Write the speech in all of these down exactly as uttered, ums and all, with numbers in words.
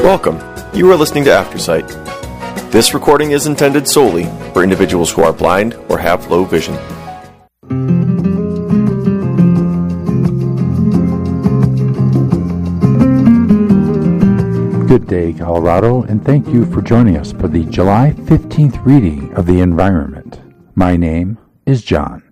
Welcome. You are listening to Aftersight. This recording is intended solely for individuals who are blind or have low vision. Good day, Colorado, and thank you for joining us for the July fifteenth reading of The Environment. My name is John.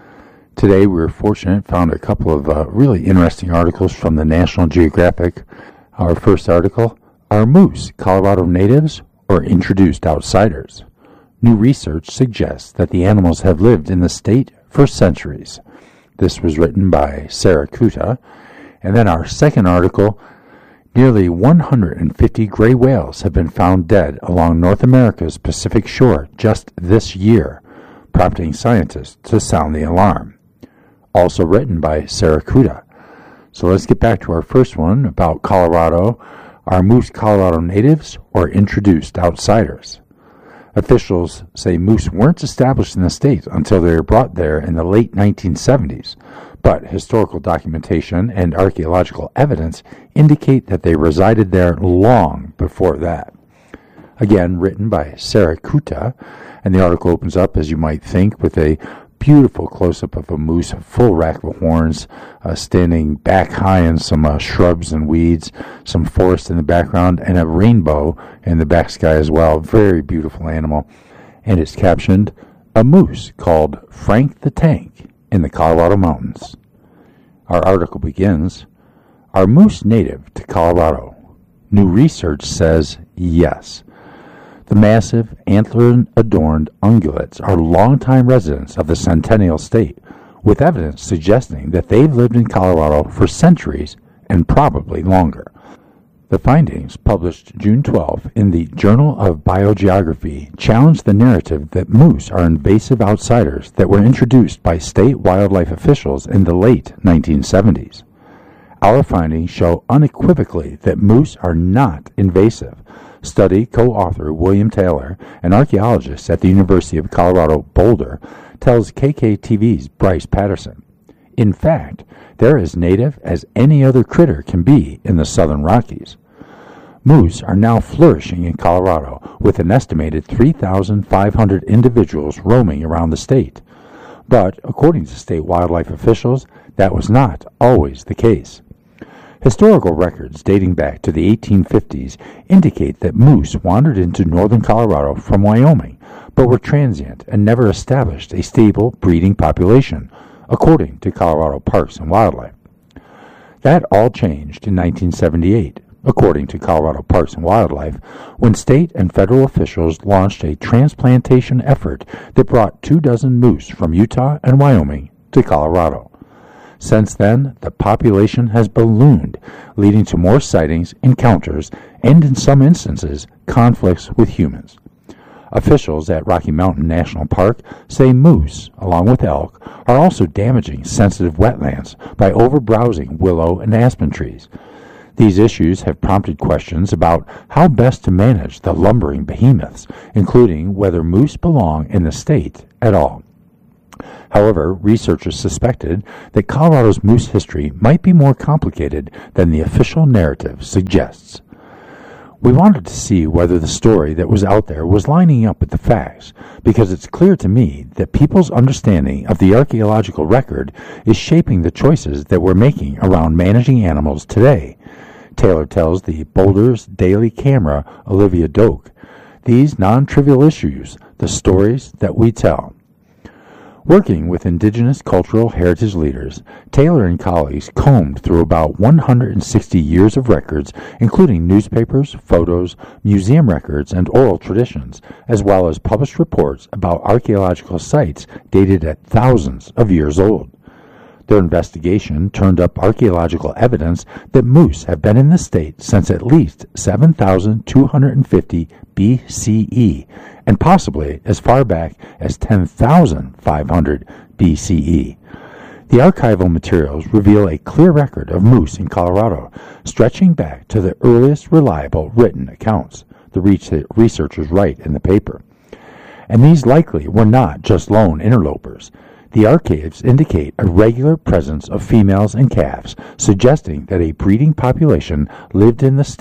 Today we were fortunate, found a couple of uh, really interesting articles from the National Geographic. Our first article, Are Moose Colorado natives or introduced outsiders? New research suggests that the animals have lived in the state for centuries. This was written by Sarah Kuta. And then our second article, Nearly one hundred fifty gray whales have been found dead along North America's Pacific shore just this year, prompting scientists to sound the alarm. Also written by Sarah Kuta. So let's get back to our first one about Colorado. Are moose Colorado natives or introduced outsiders? Officials say moose weren't established in the state until they were brought there in the late nineteen seventies. But historical documentation and archaeological evidence indicate that they resided there long before that. Again, written by Sarah Kuta, and the article opens up, as you might think, with a beautiful close-up of a moose, full rack of horns, uh, standing back high in some uh, shrubs and weeds, some forest in the background, and a rainbow in the back sky as well. Very beautiful animal. And it's captioned, A Moose Called Frank the Tank in the Colorado Mountains. Our article begins, Are moose native to Colorado? New research says yes. The massive, antler-adorned ungulates are longtime residents of the Centennial State, with evidence suggesting that they've lived in Colorado for centuries and probably longer. The findings, published June twelfth in the Journal of Biogeography, challenge the narrative that moose are invasive outsiders that were introduced by state wildlife officials in the late nineteen seventies. Our findings show unequivocally that moose are not invasive. Study co-author William Taylor, an archaeologist at the University of Colorado Boulder, tells K K T V's Bryce Patterson. In fact, they're as native as any other critter can be in the Southern Rockies. Moose are now flourishing in Colorado, with an estimated three thousand five hundred individuals roaming around the state. But, according to state wildlife officials, that was not always the case. Historical records dating back to the eighteen fifties indicate that moose wandered into northern Colorado from Wyoming, but were transient and never established a stable breeding population, according to Colorado Parks and Wildlife. That all changed in nineteen seventy-eight, according to Colorado Parks and Wildlife, when state and federal officials launched a transplantation effort that brought two dozen moose from Utah and Wyoming to Colorado. Since then, the population has ballooned, leading to more sightings, encounters, and in some instances, conflicts with humans. Officials at Rocky Mountain National Park say moose, along with elk, are also damaging sensitive wetlands by overbrowsing willow and aspen trees. These issues have prompted questions about how best to manage the lumbering behemoths, including whether moose belong in the state at all. However, researchers suspected that Colorado's moose history might be more complicated than the official narrative suggests. We wanted to see whether the story that was out there was lining up with the facts, because it's clear to me that people's understanding of the archaeological record is shaping the choices that we're making around managing animals today. Taylor tells the Boulder's Daily Camera, Olivia Doak, these non-trivial issues, the stories that we tell. Working with Indigenous cultural heritage leaders, Taylor and colleagues combed through about one hundred sixty years of records, including newspapers, photos, museum records, and oral traditions, as well as published reports about archaeological sites dated at thousands of years old. Their investigation turned up archaeological evidence that moose have been in the state since at least seven thousand two hundred fifty B C E, and possibly as far back as ten thousand five hundred B C E. The archival materials reveal a clear record of moose in Colorado, stretching back to the earliest reliable written accounts, the researchers write in the paper. And these likely were not just lone interlopers. The archives indicate a regular presence of females and calves, suggesting that a breeding population lived in the state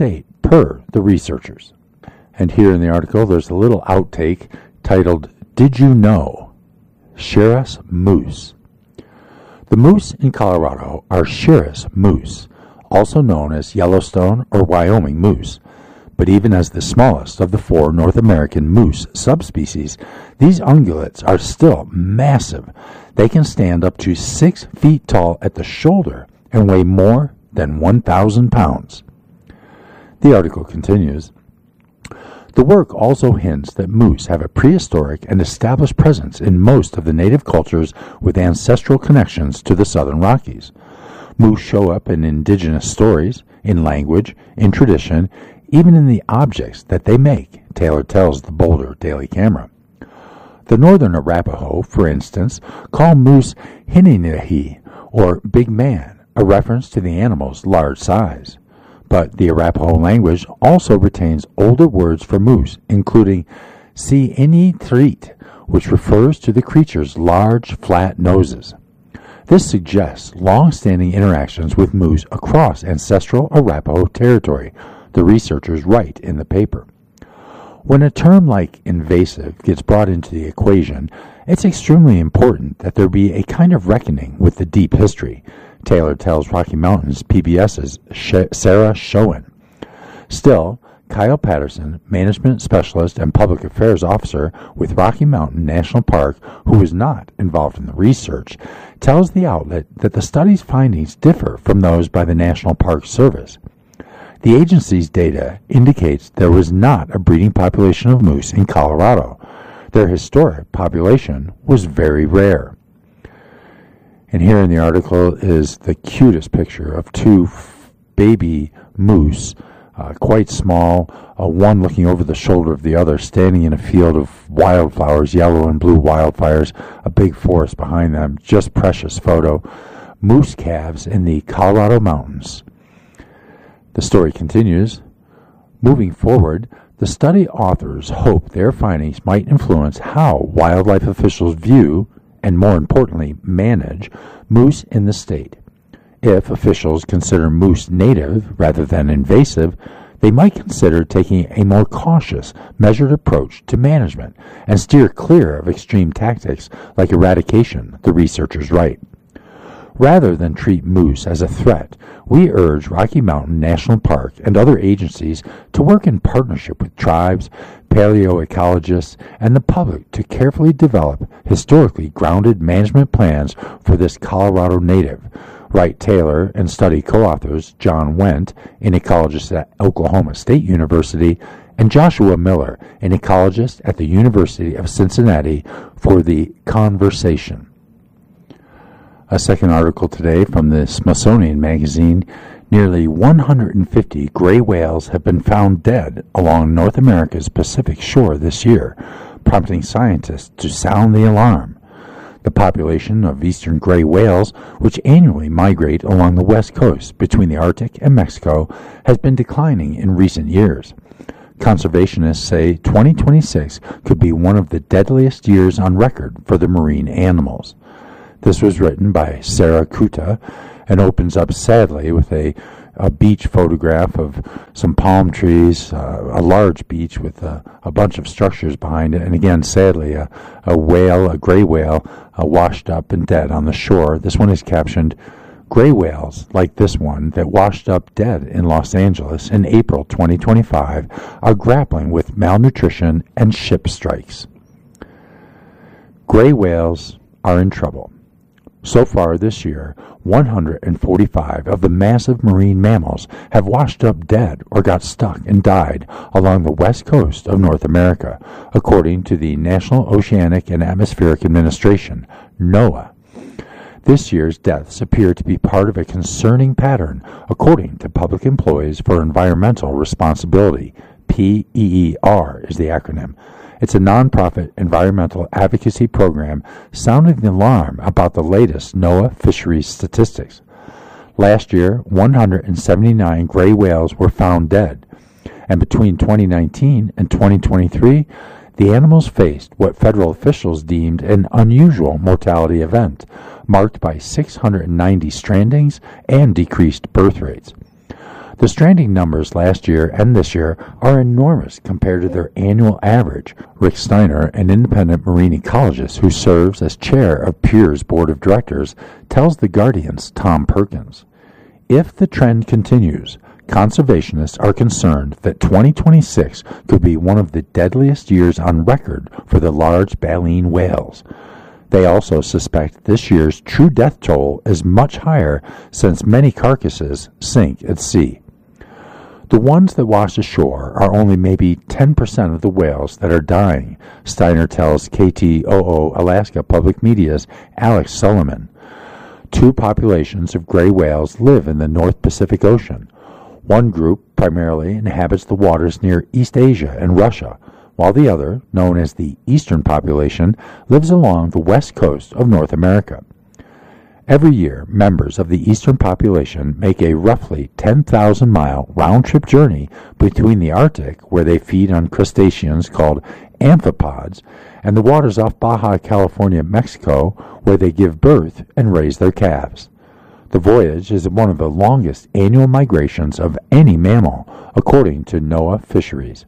per the researchers. And here in the article, there's a little outtake titled, "Did You Know? Shiras Moose." The moose in Colorado are Shiras moose, also known as Yellowstone or Wyoming moose. But even as the smallest of the four North American moose subspecies, these ungulates are still massive. They can stand up to six feet tall at the shoulder and weigh more than one thousand pounds. The article continues. The work also hints that moose have a prehistoric and established presence in most of the native cultures with ancestral connections to the Southern Rockies. Moose show up in indigenous stories, in language, in tradition, even in the objects that they make, Taylor tells the Boulder Daily Camera. The northern Arapaho, for instance, call moose Hininihi, or big man, a reference to the animal's large size. But the Arapaho language also retains older words for moose, including Si-ini-trit, which refers to the creature's large, flat noses. This suggests long-standing interactions with moose across ancestral Arapaho territory, the researchers write in the paper. When a term like invasive gets brought into the equation, it's extremely important that there be a kind of reckoning with the deep history, Taylor tells Rocky Mountains PBS's Sarah Schoen. Still, Kyle Patterson, management specialist and public affairs officer with Rocky Mountain National Park, who was not involved in the research, tells the outlet that the study's findings differ from those by the National Park Service. The agency's data indicates there was not a breeding population of moose in Colorado. Their historic population was very rare. And here in the article is the cutest picture of two f- baby moose, uh, quite small, uh, one looking over the shoulder of the other, standing in a field of wildflowers, yellow and blue wildfires, a big forest behind them. Just precious photo. Moose calves in the Colorado mountains. The story continues. Moving forward, the study authors hope their findings might influence how wildlife officials view, and more importantly, manage, moose in the state. If officials consider moose native rather than invasive, they might consider taking a more cautious, measured approach to management and steer clear of extreme tactics like eradication, the researchers write. Rather than treat moose as a threat, we urge Rocky Mountain National Park and other agencies to work in partnership with tribes, paleoecologists, and the public to carefully develop historically grounded management plans for this Colorado native, write Taylor and study co-authors John Wendt, an ecologist at Oklahoma State University, and Joshua Miller, an ecologist at the University of Cincinnati, for the Conversation. A second article today from the Smithsonian Magazine. Nearly one hundred fifty gray whales have been found dead along North America's Pacific shore this year, prompting scientists to sound the alarm. The population of eastern gray whales, which annually migrate along the west coast between the Arctic and Mexico, has been declining in recent years. Conservationists say twenty twenty-six could be one of the deadliest years on record for the marine animals. This was written by Sarah Kuta and opens up sadly with a, a beach photograph of some palm trees, uh, a large beach with a, a bunch of structures behind it, and again, sadly, a, a whale, a gray whale, uh, washed up and dead on the shore. This one is captioned, "Gray whales like this one that washed up dead in Los Angeles in April twenty twenty-five are grappling with malnutrition and ship strikes." Gray whales are in trouble. So far this year, one hundred forty-five of the massive marine mammals have washed up dead or got stuck and died along the west coast of North America, according to the National Oceanic and Atmospheric Administration, NOAA. This year's deaths appear to be part of a concerning pattern, according to Public Employees for Environmental Responsibility. P E E R is the acronym. It's a nonprofit environmental advocacy program sounding the alarm about the latest NOAA fisheries statistics. Last year, one hundred seventy-nine gray whales were found dead, and between twenty nineteen and twenty twenty-three, the animals faced what federal officials deemed an unusual mortality event, marked by six hundred ninety strandings and decreased birth rates. The stranding numbers last year and this year are enormous compared to their annual average. Rick Steiner, an independent marine ecologist who serves as chair of Pure's board of directors, tells The Guardian's Tom Perkins, "If the trend continues, conservationists are concerned that twenty twenty-six could be one of the deadliest years on record for the large baleen whales. They also suspect this year's true death toll is much higher since many carcasses sink at sea. The ones that wash ashore are only maybe ten percent of the whales that are dying," Steiner tells K T O O Alaska Public Media's Alex Sullivan. Two populations of gray whales live in the North Pacific Ocean. One group primarily inhabits the waters near East Asia and Russia, while the other, known as the eastern population, lives along the west coast of North America. Every year, members of the eastern population make a roughly ten thousand mile round-trip journey between the Arctic, where they feed on crustaceans called amphipods, and the waters off Baja California, Mexico, where they give birth and raise their calves. The voyage is one of the longest annual migrations of any mammal, according to NOAA Fisheries.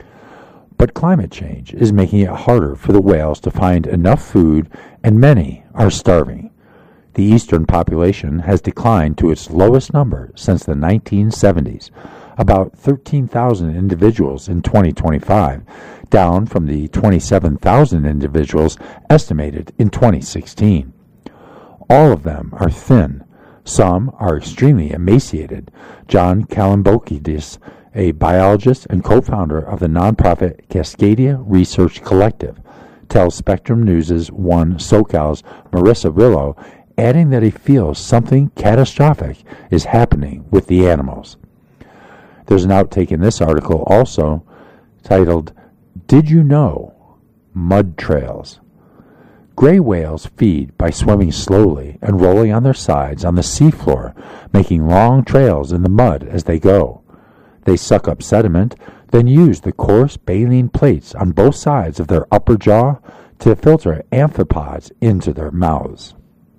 But climate change is making it harder for the whales to find enough food, and many are starving. The eastern population has declined to its lowest number since the nineteen seventies, about thirteen thousand individuals in twenty twenty-five, down from the twenty-seven thousand individuals estimated in twenty sixteen. All of them are thin. Some are extremely emaciated. John Kalambokidis, a biologist and co-founder of the nonprofit Cascadia Research Collective, tells Spectrum News' One SoCal's Marissa Rillo, adding that he feels something catastrophic is happening with the animals. There's an outtake in this article also titled, "Did You Know? Mud Trails." Gray whales feed by swimming slowly and rolling on their sides on the seafloor, making long trails in the mud as they go. They suck up sediment, then use the coarse baleen plates on both sides of their upper jaw to filter amphipods into their mouths.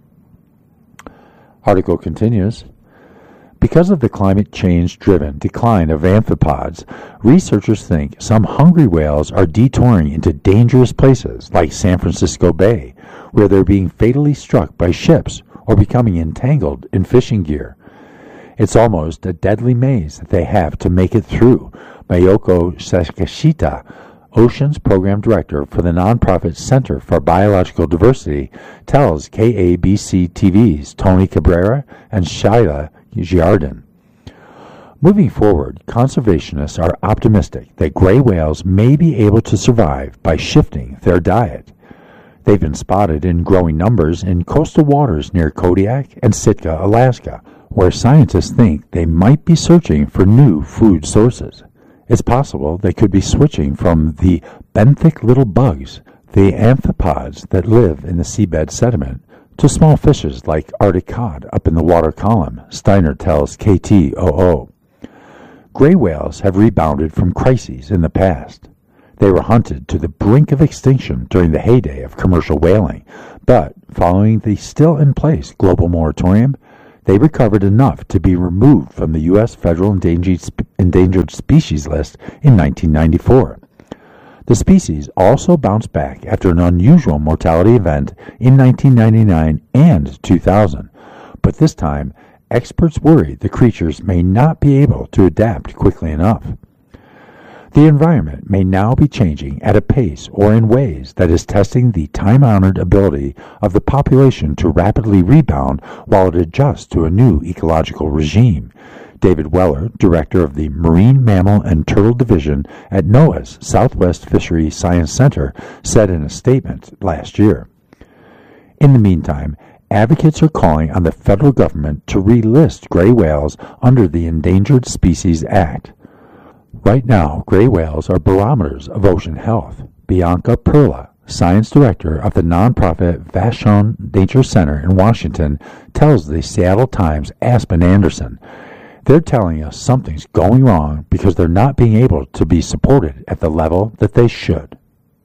Article continues. Because of the climate change-driven decline of amphipods, researchers think some hungry whales are detouring into dangerous places like San Francisco Bay, where they're being fatally struck by ships or becoming entangled in fishing gear. It's almost a deadly maze that they have to make it through, Mayoko Sakashita, Oceans Program Director for the nonprofit Center for Biological Diversity, tells K A B C T V's Tony Cabrera and Shaila Giardin. Moving forward, conservationists are optimistic that gray whales may be able to survive by shifting their diet. They've been spotted in growing numbers in coastal waters near Kodiak and Sitka, Alaska, where scientists think they might be searching for new food sources. It's possible they could be switching from the benthic little bugs, the amphipods that live in the seabed sediment, to small fishes like Arctic cod up in the water column, Steiner tells K T O O. Gray whales have rebounded from crises in the past. They were hunted to the brink of extinction during the heyday of commercial whaling, but following the still-in-place global moratorium, they recovered enough to be removed from the U S Federal Endangered, Spe- Endangered Species List in nineteen ninety-four. The species also bounced back after an unusual mortality event in nineteen ninety-nine and two thousand, but this time, experts worry the creatures may not be able to adapt quickly enough. The environment may now be changing at a pace or in ways that is testing the time-honored ability of the population to rapidly rebound while it adjusts to a new ecological regime. David Weller, director of the Marine Mammal and Turtle Division at NOAA's Southwest Fishery Science Center, said in a statement last year. In the meantime, advocates are calling on the federal government to relist gray whales under the Endangered Species Act. Right now, gray whales are barometers of ocean health. Bianca Perla, science director of the nonprofit Vashon Nature Center in Washington, tells the Seattle Times' Aspen Anderson, "They're telling us something's going wrong because they're not being able to be supported at the level that they should."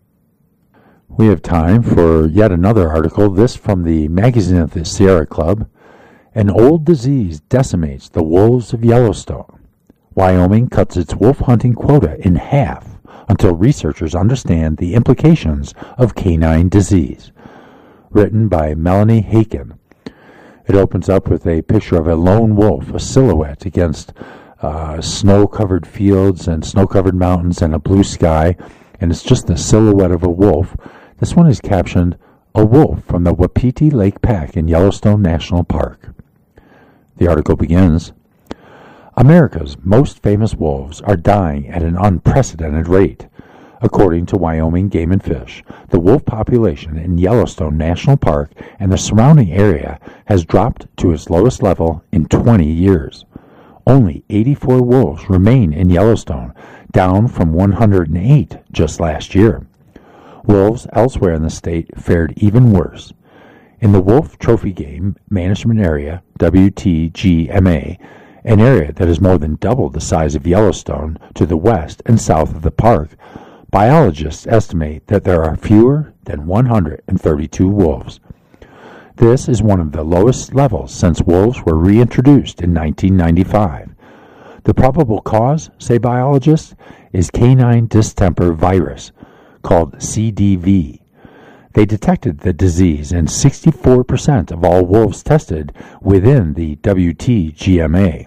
We have time for yet another article, this from the Magazine of the Sierra Club. An old disease decimates the wolves of Yellowstone. Wyoming cuts its wolf hunting quota in half until researchers understand the implications of canine disease. Written by Melanie Haken. It opens up with a picture of a lone wolf, a silhouette against uh, snow-covered fields and snow-covered mountains and a blue sky, and it's just the silhouette of a wolf. This one is captioned, "A wolf from the Wapiti Lake Pack in Yellowstone National Park." The article begins, America's most famous wolves are dying at an unprecedented rate. According to Wyoming Game and Fish, the wolf population in Yellowstone National Park and the surrounding area has dropped to its lowest level in twenty years. Only eighty-four wolves remain in Yellowstone, down from one hundred eight just last year. Wolves elsewhere in the state fared even worse. In the Wolf Trophy Game Management Area, W T G M A, an area that is more than double the size of Yellowstone to the west and south of the park, biologists estimate that there are fewer than one hundred thirty-two wolves. This is one of the lowest levels since wolves were reintroduced in nineteen ninety-five. The probable cause, say biologists, is canine distemper virus, called C D V. They detected the disease in sixty-four percent of all wolves tested within the W T G M A.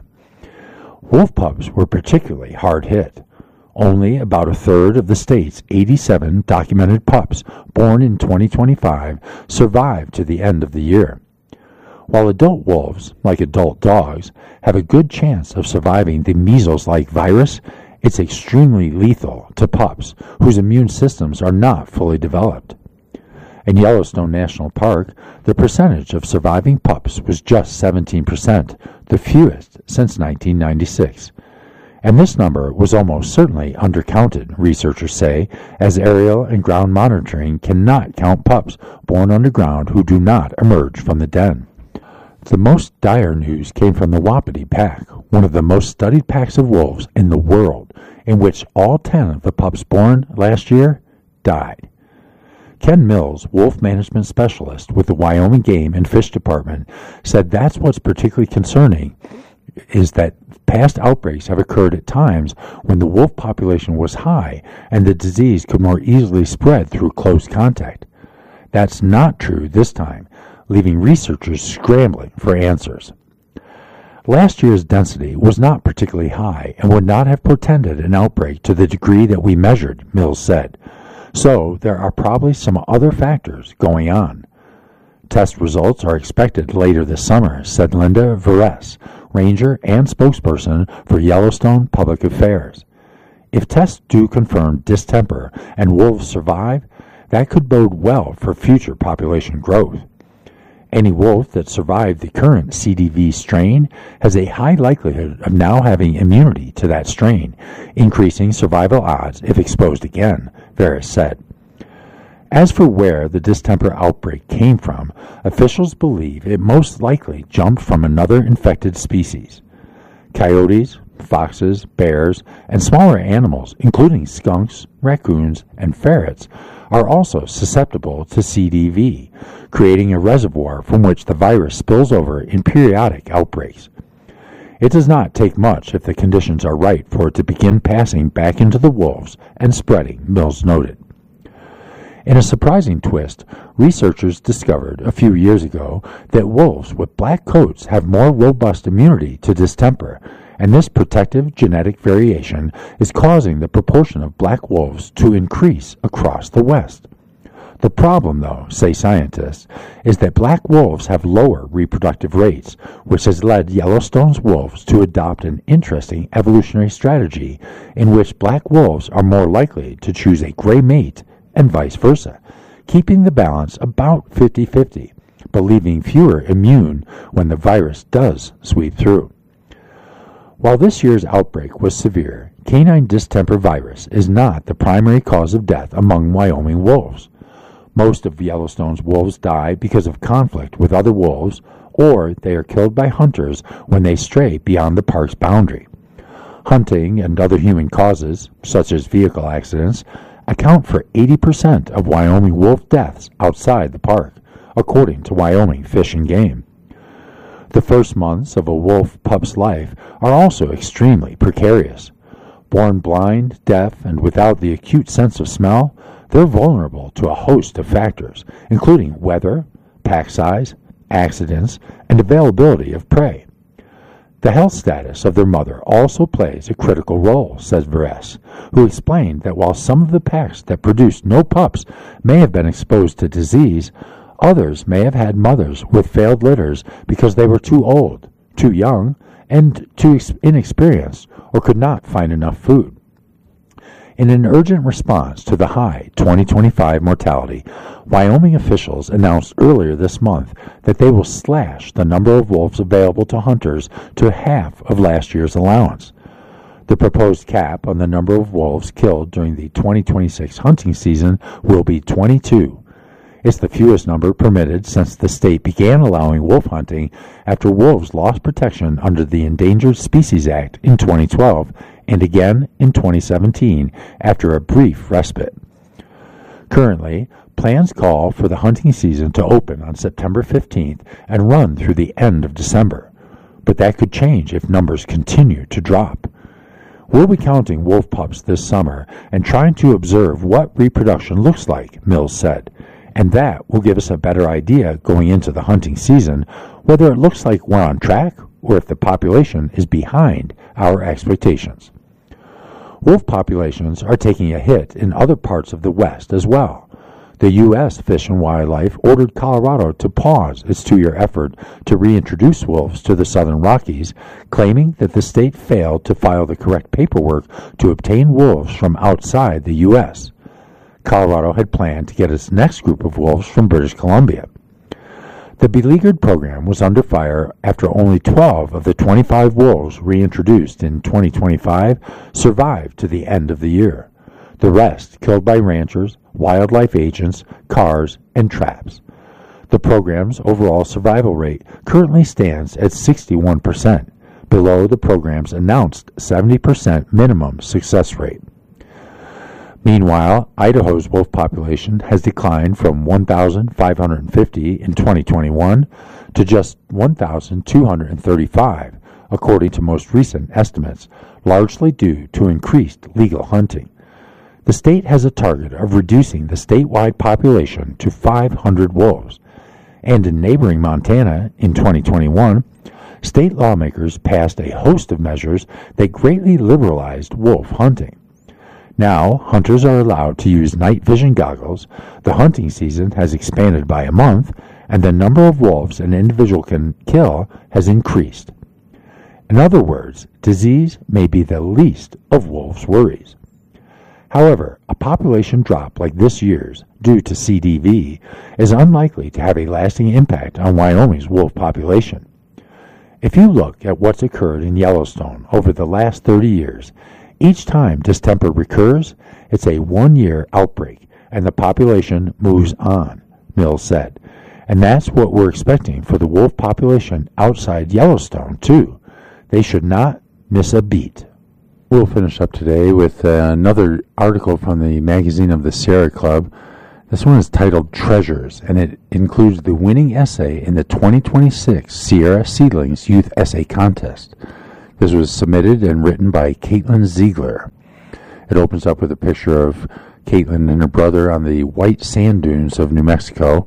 Wolf pups were particularly hard hit. Only about a third of the state's eighty-seven documented pups born in twenty twenty-five survived to the end of the year. While adult wolves, like adult dogs, have a good chance of surviving the measles-like virus, it's extremely lethal to pups whose immune systems are not fully developed. In Yellowstone National Park, the percentage of surviving pups was just seventeen percent, the fewest since nineteen ninety-six. And this number was almost certainly undercounted, researchers say, as aerial and ground monitoring cannot count pups born underground who do not emerge from the den. The most dire news came from the Wapiti Pack, one of the most studied packs of wolves in the world, in which all ten of the pups born last year died. Ken Mills, wolf management specialist with the Wyoming Game and Fish Department, said that's what's particularly concerning, is that past outbreaks have occurred at times when the wolf population was high and the disease could more easily spread through close contact. That's not true this time, leaving researchers scrambling for answers. Last year's density was not particularly high and would not have portended an outbreak to the degree that we measured, Mills said. So there are probably some other factors going on. Test results are expected later this summer, said Linda Veres, ranger and spokesperson for Yellowstone Public Affairs. If tests do confirm distemper and wolves survive, that could bode well for future population growth. Any wolf that survived the current C D V strain has a high likelihood of now having immunity to that strain, increasing survival odds if exposed again, Veres said. As for where the distemper outbreak came from, officials believe it most likely jumped from another infected species. Coyotes, foxes, bears, and smaller animals, including skunks, raccoons, and ferrets, are also susceptible to C D V, creating a reservoir from which the virus spills over in periodic outbreaks. It does not take much if the conditions are right for it to begin passing back into the wolves and spreading, Mills noted. In a surprising twist, researchers discovered a few years ago that wolves with black coats have more robust immunity to distemper, and this protective genetic variation is causing the proportion of black wolves to increase across the West. The problem, though, say scientists, is that black wolves have lower reproductive rates, which has led Yellowstone's wolves to adopt an interesting evolutionary strategy in which black wolves are more likely to choose a gray mate and vice versa, keeping the balance about fifty-fifty, but leaving fewer immune when the virus does sweep through. While this year's outbreak was severe, canine distemper virus is not the primary cause of death among Wyoming wolves. Most of Yellowstone's wolves die because of conflict with other wolves, or they are killed by hunters when they stray beyond the park's boundary. Hunting and other human causes, such as vehicle accidents, account for eighty percent of Wyoming wolf deaths outside the park, according to Wyoming Fish and Game. The first months of a wolf pup's life are also extremely precarious. Born blind, deaf, and without the acute sense of smell, they're vulnerable to a host of factors, including weather, pack size, accidents, and availability of prey. The health status of their mother also plays a critical role, says Veres, who explained that while some of the packs that produced no pups may have been exposed to disease, others may have had mothers with failed litters because they were too old, too young, and too inexperienced, or could not find enough food. In an urgent response to the high twenty twenty-five mortality, Wyoming officials announced earlier this month that they will slash the number of wolves available to hunters to half of last year's allowance. The proposed cap on the number of wolves killed during the twenty twenty-six hunting season will be twenty-two. It's the fewest number permitted since the state began allowing wolf hunting after wolves lost protection under the Endangered Species Act in twenty twelve and again in twenty seventeen after a brief respite. Currently, plans call for the hunting season to open on September fifteenth and run through the end of December, but that could change if numbers continue to drop. We'll be counting wolf pups this summer and trying to observe what reproduction looks like, Mills said, and that will give us a better idea going into the hunting season whether it looks like we're on track or if the population is behind our expectations. Wolf populations are taking a hit in other parts of the West as well. The U S Fish and Wildlife ordered Colorado to pause its two-year effort to reintroduce wolves to the Southern Rockies, claiming that the state failed to file the correct paperwork to obtain wolves from outside the U S Colorado had planned to get its next group of wolves from British Columbia. The beleaguered program was under fire after only twelve of the twenty-five wolves reintroduced in twenty twenty-five survived to the end of the year. The rest killed by ranchers, wildlife agents, cars, and traps. The program's overall survival rate currently stands at sixty-one percent, below the program's announced seventy percent minimum success rate. Meanwhile, Idaho's wolf population has declined from one thousand five hundred fifty in twenty twenty-one to just one thousand two hundred thirty-five, according to most recent estimates, largely due to increased legal hunting. The state has a target of reducing the statewide population to five hundred wolves, and in neighboring Montana in twenty twenty-one, state lawmakers passed a host of measures that greatly liberalized wolf hunting. Now, hunters are allowed to use night vision goggles, the hunting season has expanded by a month, and the number of wolves an individual can kill has increased. In other words, disease may be the least of wolves' worries. However, a population drop like this year's, due to C D V, is unlikely to have a lasting impact on Wyoming's wolf population. If you look at what's occurred in Yellowstone over the last thirty years, each time distemper recurs, it's a one-year outbreak, and the population moves on, Mills said. And that's what we're expecting for the wolf population outside Yellowstone, too. They should not miss a beat. We'll finish up today with uh, another article from the magazine of the Sierra Club. This one is titled Treasures, and it includes the winning essay in the twenty twenty-six Sierra Seedlings Youth Essay Contest. This was submitted and written by Caitlin Ziegler. It opens up with a picture of Caitlin and her brother on the white sand dunes of New Mexico,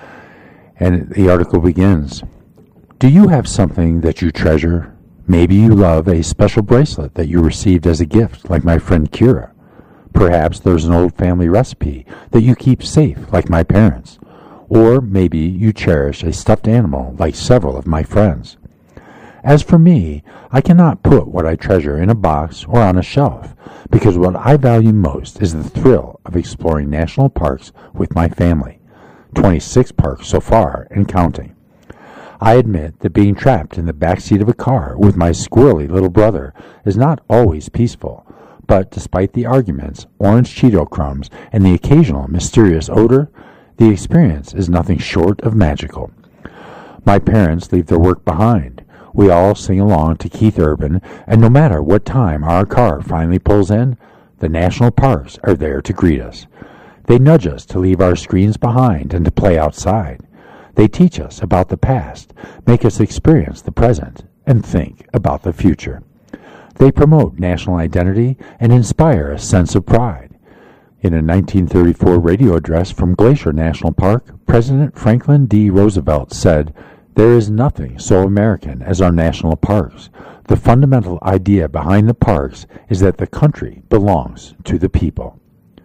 and the article begins. Do you have something that you treasure? Maybe you love a special bracelet that you received as a gift, like my friend Kira. Perhaps there's an old family recipe that you keep safe, like my parents. Or maybe you cherish a stuffed animal, like several of my friends. As for me, I cannot put what I treasure in a box or on a shelf, because what I value most is the thrill of exploring national parks with my family. twenty-six parks so far and counting. I admit that being trapped in the back seat of a car with my squirrely little brother is not always peaceful, but despite the arguments, orange Cheeto crumbs, and the occasional mysterious odor, the experience is nothing short of magical. My parents leave their work behind. We all sing along to Keith Urban, and no matter what time our car finally pulls in, the national parks are there to greet us. They nudge us to leave our screens behind and to play outside. They teach us about the past, make us experience the present, and think about the future. They promote national identity and inspire a sense of pride. In a nineteen thirty-four radio address from Glacier National Park, President Franklin D. Roosevelt said, "There is nothing so American as our national parks. The fundamental idea behind the parks is that the country belongs to the people."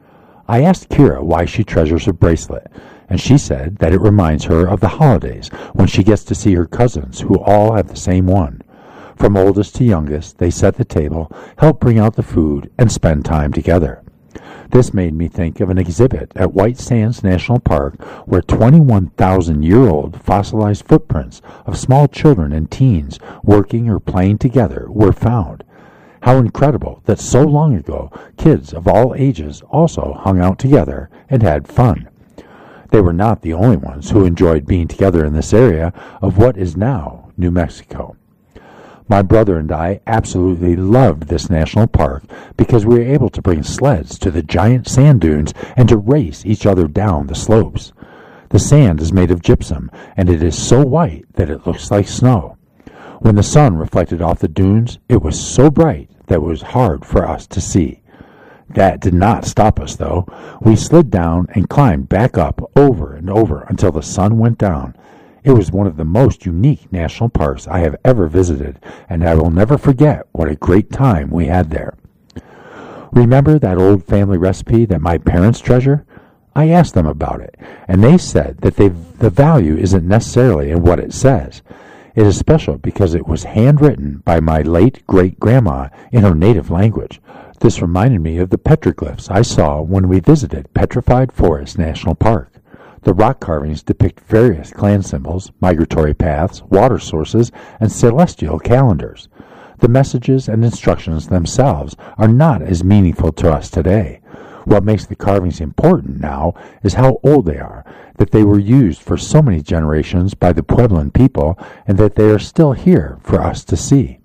I asked Kira why she treasures her bracelet, and she said that it reminds her of the holidays when she gets to see her cousins who all have the same one. From oldest to youngest, they set the table, help bring out the food, and spend time together. This made me think of an exhibit at White Sands National Park where twenty-one thousand year old fossilized footprints of small children and teens working or playing together were found. How incredible that so long ago kids of all ages also hung out together and had fun. They were not the only ones who enjoyed being together in this area of what is now New Mexico. My brother and I absolutely loved this national park because we were able to bring sleds to the giant sand dunes and to race each other down the slopes. The sand is made of gypsum, and it is so white that it looks like snow. When the sun reflected off the dunes, it was so bright that it was hard for us to see. That did not stop us, though. We slid down and climbed back up over and over until the sun went down. It was one of the most unique national parks I have ever visited, and I will never forget what a great time we had there. Remember that old family recipe that my parents treasure? I asked them about it, and they said that they, the value isn't necessarily in what it says. It is special because it was handwritten by my late great-grandma in her native language. This reminded me of the petroglyphs I saw when we visited Petrified Forest National Park. The rock carvings depict various clan symbols, migratory paths, water sources, and celestial calendars. The messages and instructions themselves are not as meaningful to us today. What makes the carvings important now is how old they are, that they were used for so many generations by the Puebloan people, and that they are still here for us to see.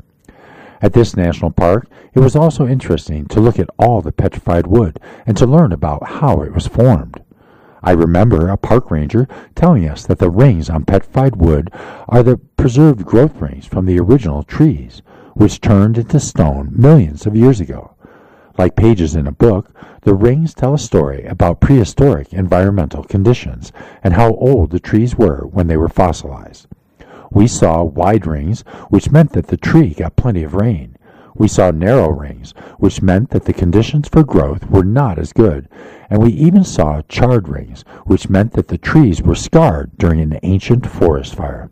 At this national park, it was also interesting to look at all the petrified wood and to learn about how it was formed. I remember a park ranger telling us that the rings on petrified wood are the preserved growth rings from the original trees, which turned into stone millions of years ago. Like pages in a book, the rings tell a story about prehistoric environmental conditions and how old the trees were when they were fossilized. We saw wide rings, which meant that the tree got plenty of rain. We saw narrow rings, which meant that the conditions for growth were not as good, and we even saw charred rings, which meant that the trees were scarred during an ancient forest fire.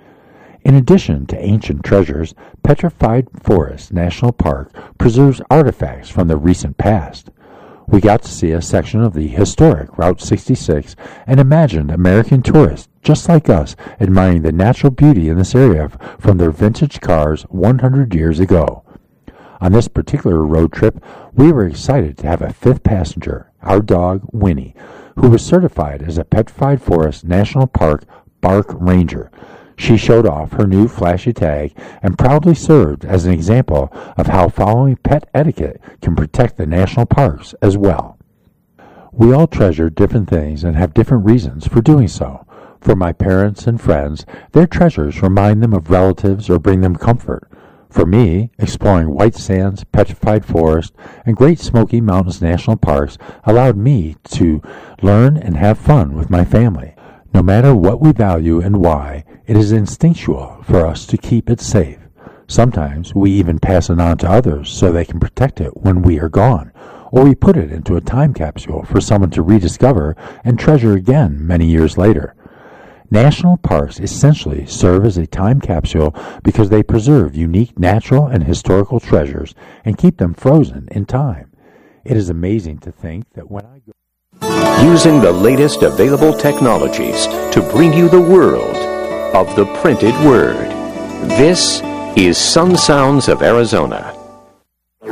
In addition to ancient treasures, Petrified Forest National Park preserves artifacts from the recent past. We got to see a section of the historic Route sixty-six and imagined American tourists just like us admiring the natural beauty in this area from their vintage cars one hundred years ago. On this particular road trip, we were excited to have a fifth passenger, our dog, Winnie, who was certified as a Petrified Forest National Park Bark Ranger. She showed off her new flashy tag and proudly served as an example of how following pet etiquette can protect the national parks as well. We all treasure different things and have different reasons for doing so. For my parents and friends, their treasures remind them of relatives or bring them comfort. For me, exploring White Sands, Petrified Forest, and Great Smoky Mountains National Parks allowed me to learn and have fun with my family. No matter what we value and why, it is instinctual for us to keep it safe. Sometimes we even pass it on to others so they can protect it when we are gone, or we put it into a time capsule for someone to rediscover and treasure again many years later. National parks essentially serve as a time capsule because they preserve unique natural and historical treasures and keep them frozen in time. It is amazing to think that when I go... Using the latest available technologies to bring you the world of the printed word. This is Sun Sounds of Arizona.